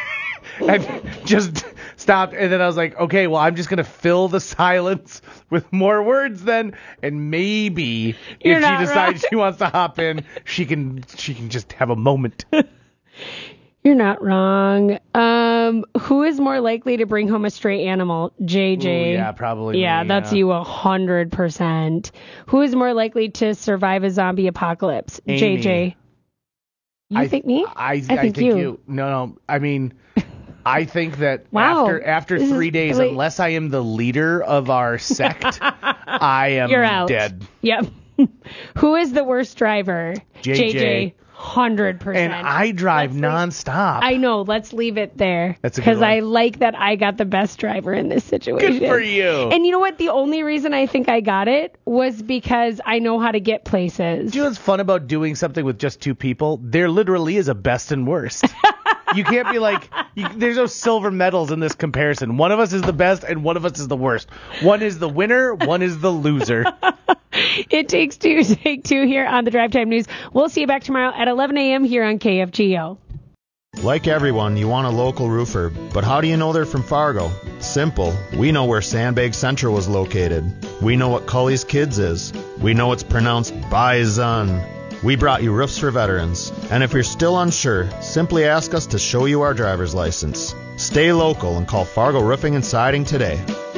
I just stopped, and then I was like, okay, well, I'm just going to fill the silence with more words then, and maybe if she decides she wants to hop in, she can just have a moment. You're not wrong. Who is more likely to bring home a stray animal? JJ. Ooh, yeah, probably. Yeah, me, that's you 100%. Who is more likely to survive a zombie apocalypse? Amy. JJ. You think me? I think you. No. I mean, I think that after 3 days, unless I am the leader of our sect, I am You're out. dead. Yep. Who is the worst driver? JJ. 100%. And I drive nonstop. I know. Let's leave it there. That's a good one. Because I like that I got the best driver in this situation. Good for you. And you know what? The only reason I think I got it was because I know how to get places. Do you know what's fun about doing something with just two people? There literally is a best and worst. You can't be like, there's no silver medals in this comparison. One of us is the best and one of us is the worst. One is the winner, one is the loser. It takes two to take two here on the Drive Time News. We'll see you back tomorrow at 11 a.m. here on KFGO. Like everyone, you want a local roofer, but how do you know they're from Fargo? Simple. We know where Sandbag Central was located. We know what Cully's Kids is. We know it's pronounced Bison. We brought you Roofs for Veterans. And if you're still unsure, simply ask us to show you our driver's license. Stay local and call Fargo Roofing and Siding today.